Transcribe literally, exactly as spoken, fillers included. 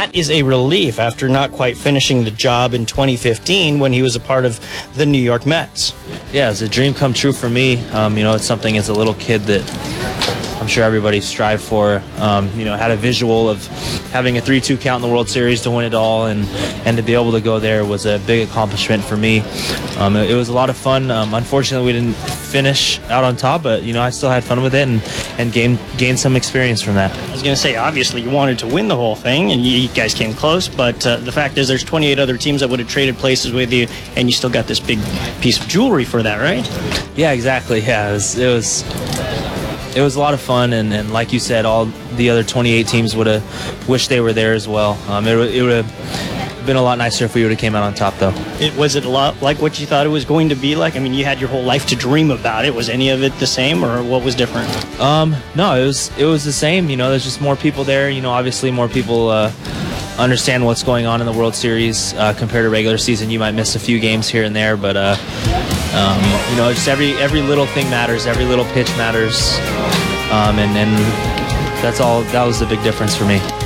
that is a relief after not quite finishing the job in twenty fifteen when he was a part of the New York Mets. Yeah, it's a dream come true for me. Um, you know, it's something as a little kid that I'm sure everybody strived for. Um, you know, had a visual of having a three two count in the World Series to win it all, and, and to be able to go there was a big accomplishment for me. Um, it, it was a lot of fun. Um, unfortunately, we didn't finish out on top, but, you know, I still had fun with it and, and gained, gained some experience from that. I was going to say, obviously, you wanted to win the whole thing, and you guys came close, but uh, the fact is there's twenty-eight other teams that would have traded places with you, and you still got this big piece of jewelry for that, right? Yeah, exactly. Yeah, it was... It was It was a lot of fun, and, and like you said, all the other twenty-eight teams would have wished they were there as well. Um, it it would have been a lot nicer if we would have came out on top, though. It, was it a lot like what you thought it was going to be like? I mean, you had your whole life to dream about it. Was any of it the same, or what was different? Um, no, it was it was the same. You know, there's just more people there. You know, obviously more people uh, understand what's going on in the World Series uh, compared to regular season. You might miss a few games here and there, but uh, um, you know, just every every little thing matters. Every little pitch matters, um, and and that's all. That was the big difference for me.